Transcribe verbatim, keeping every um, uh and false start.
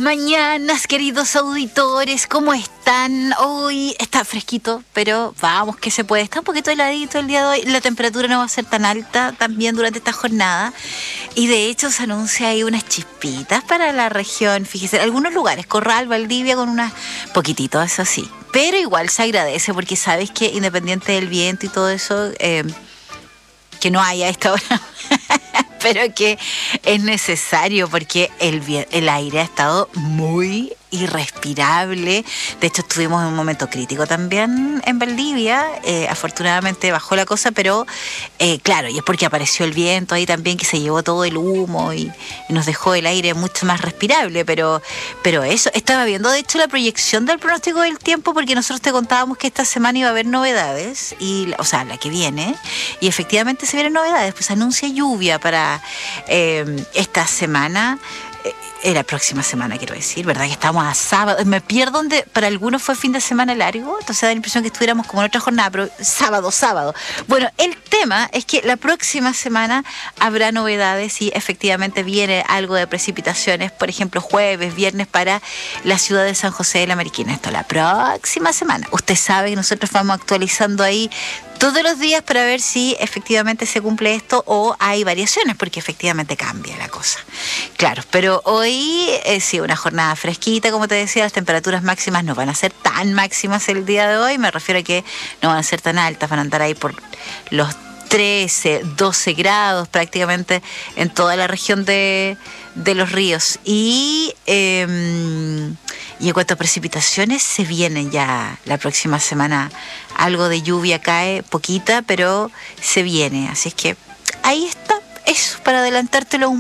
mañanas, queridos auditores, ¿cómo están? Hoy está fresquito, pero vamos que se puede. Está un poquito heladito el día de hoy. La temperatura no va a ser tan alta también durante esta jornada. Y de hecho se anuncia ahí unas chispitas para la región. Fíjese, en algunos lugares, Corral, Valdivia, con unas poquititos, eso sí. Pero igual se agradece porque sabes que independiente del viento y todo eso, eh, que no haya a esta hora... pero que es necesario porque el, el aire ha estado muy irrespirable. De hecho, estuvimos en un momento crítico también en Valdivia. Eh, afortunadamente bajó la cosa, pero eh, claro, y es porque apareció el viento ahí también que se llevó todo el humo y, y nos dejó el aire mucho más respirable. Pero, pero eso, estaba viendo de hecho la proyección del pronóstico del tiempo porque nosotros te contábamos que esta semana iba a haber novedades, y, o sea, la que viene, y efectivamente se vienen novedades. Pues anuncia lluvia para eh, esta semana. Eh, la próxima semana, quiero decir, ¿verdad? Que estamos a sábado. Me pierdo donde para algunos fue fin de semana largo, entonces da la impresión que estuviéramos como en otra jornada, pero sábado, sábado. Bueno, el tema es que la próxima semana habrá novedades y efectivamente viene algo de precipitaciones, por ejemplo, jueves, viernes para la ciudad de San José de la Mariquina. Esto la próxima semana. Usted sabe que nosotros vamos actualizando ahí todos los días para ver si efectivamente se cumple esto o hay variaciones, porque efectivamente cambia la cosa. Claro, pero hoy eh, sí, una jornada fresquita, como te decía, las temperaturas máximas no van a ser tan máximas el día de hoy, me refiero a que no van a ser tan altas, van a andar ahí por los trece, doce grados prácticamente en toda la región de, de los ríos. Y, eh, y en cuanto a precipitaciones, se vienen ya la próxima semana. Algo de lluvia cae, poquita, pero se viene. Así es que ahí está, eso, para adelantártelo un